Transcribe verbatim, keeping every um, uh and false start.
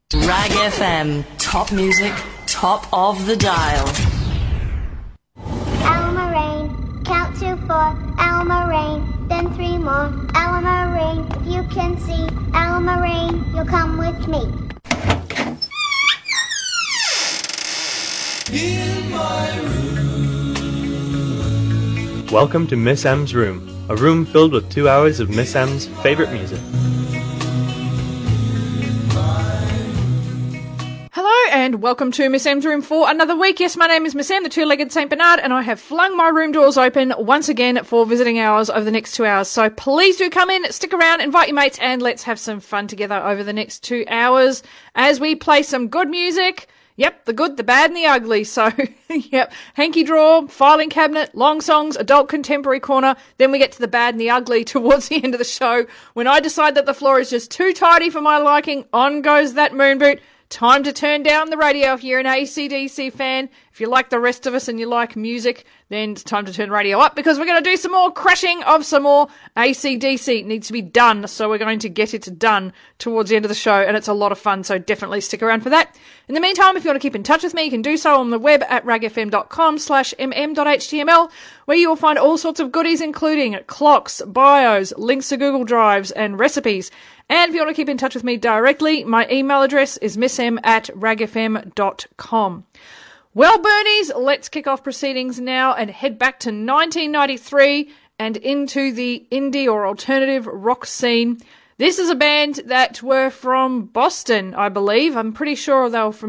Rag F M, top music, top of the dial. Alma Rain, count to four. Alma Rain, then three more. Alma Rain, if you can see. Alma Rain, you'll come with me. In my room. Welcome to Miss M's room, a room filled with two hours of Miss M's favourite music. Hello and welcome to Miss M's room for another week. Yes, my name is Miss M, the two-legged Saint Bernard, and I have flung my room doors open once again for visiting hours over the next two hours. So please do come in, stick around, invite your mates, and let's have some fun together over the next two hours as we play some good music. Yep, the good, the bad, and the ugly. So, yep, hanky drawer, filing cabinet, long songs, adult contemporary corner. Then we get to the bad and the ugly towards the end of the show. When I decide that the floor is just too tidy for my liking, on goes that moon boot. Time to turn down the radio if you're an A C D C fan. If you like the rest of us and you like music, then it's time to turn the radio up because we're going to do some more crashing of some more A C D C. It needs to be done, so we're going to get it done towards the end of the show, and it's a lot of fun, so definitely stick around for that. In the meantime, if you want to keep in touch with me, you can do so on the web at ragfm.com slash mm.html, where you will find all sorts of goodies, including clocks, bios, links to Google Drives, and recipes. And if you want to keep in touch with me directly, my email address is missm at ragfm dot com. Well, Bernies, let's kick off proceedings now and head back to nineteen ninety-three and into the indie or alternative rock scene. This is a band that were from Boston, I believe. I'm pretty sure they were from